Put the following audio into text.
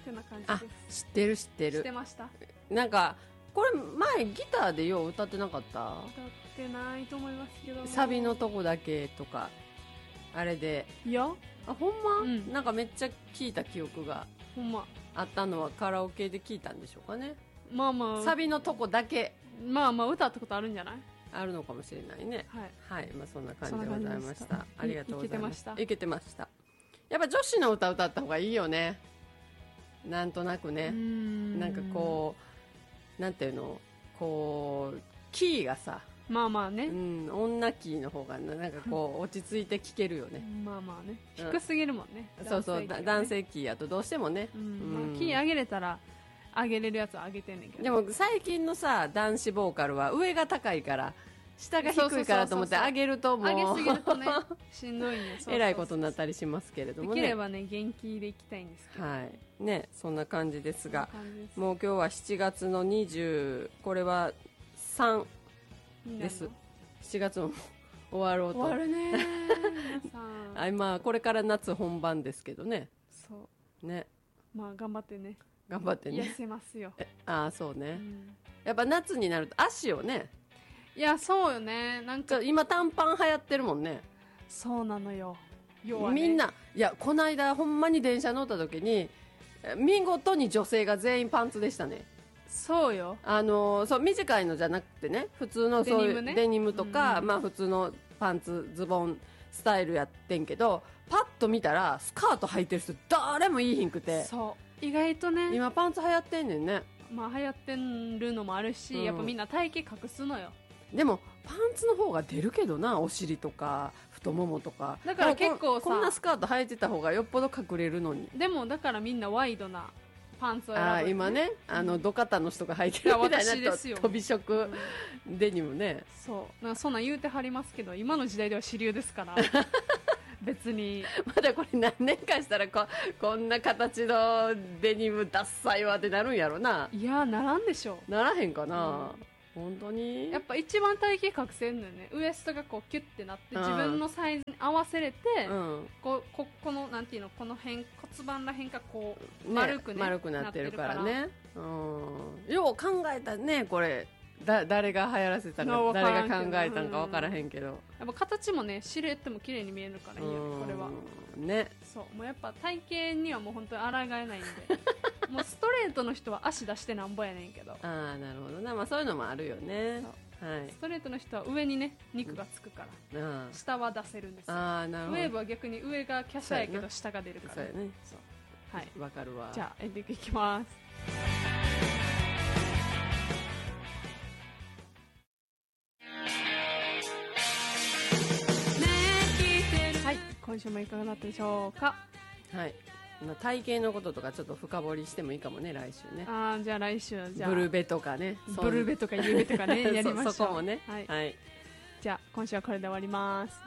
てな感じあ、 です。 知ってる知ってる。 知ってました？ なんかこれ前ギターでよう歌ってなかった？ 歌ってないと思いますけども。 サビのとこだけとかあれで。 いや、 あ、ほんま、 うん、 なんかめっちゃ聞いた記憶がほんま。 あったのはカラオケで聞いたんでしょうかね。 まあまあ、 サビのとこだけまあまあ歌ったことあるんじゃない？ あるのかもしれないね。 はい。 はい、まあそんな感じでございました。ありがとうございました。 いけてました。 やっぱ女子の歌歌った方がいいよね。なんとなくね。なんかこう、なんていうの、こう、キーがさ、 まあまあね。 うん、女キーの方がなんかこう落ち着いて聴けるよね。 まあまあね。低すぎるもんね。 そうそう、男性キーやとどうしてもね。 まあ、キー上げれたら、上げれるやつは上げてんねんけど。 でも最近のさ、男子ボーカルは上が高いから、下が低いからと思って上げるともう上げすぎるとね、しんどいね。 えらいことになったりしますけれどもね。 できればね、元気でいきたいんですけど。 はい。ね、そんな感じですが、もう今日は7月の20、これは3です。7月も終わろうと。 終わるね皆さん。 まあこれから夏本番ですけどね。 そうね。 まあ頑張ってね。 頑張ってね。 痩せますよ。 そうね、やっぱ夏になると足をね。 いや、そうよね。なんか今短パン流行ってるもんね。 そうなのよ。要はね、 みんな、いや、この間ほんまに電車乗った時に、見事に女性が全員パンツでしたね。 そうよ。 そう短いのじゃなくてね、普通のそういうデニムとか、まあ普通のパンツズボンスタイルやってんけど、パッと見たらスカート履いてる人誰もいいひんくて。 そう意外とね、 今パンツ流行ってんねんね。 まあ流行ってるのもあるし、やっぱみんな体型隠すのよ。 でもパンツの方が出るけどな、お尻とか太ももとか。 だから結構さ、 こんなスカート履いてた方がよっぽど隠れるのに。 でもだからみんなワイドなパンツを選ぶ、 今ね、土方の人が履いてるみたいな飛び色デニムね。 そうなんかそんなん言うてはりますけど、今の時代では主流ですから別にまだこれ何年かしたらこんな形のデニムダッサいわってなるんやろな。 いやならんでしょ。 ならへんかな、本当に。 やっぱ一番体型隠せんのよね。ウエストがこうキュッてなって自分のサイズに合わせれて、このなんていうの、この辺骨盤らへんがこう丸くね、 丸くなってるからね。よう考えたね、これ。誰が流行らせたか、誰が考えたんか分からへんけど、 やっぱ形もね、シルエットも綺麗に見えるからいいよね、これはね。 そうもうやっぱ体型にはもう本当に抗えないんでもうストレートの人は足出してなんぼやねんけど。 なるほどな、まあそういうのもあるよね。はい、 ストレートの人は上にね肉がつくから、下は出せるんですよ。ウェーブは逆に上が華奢やけど下が出るから。 そうやね。 はい、 わかるわ。 じゃあエンディングいきます。はい、今週もいかがだったでしょうか。 はい、体型のこととかちょっと深掘りしてもいいかもね、来週ね。 じゃあ来週ブルベとかね、 ブルベとかユーベとかねやりましょう。 そこもね。 はい、じゃあ今週はこれで終わります。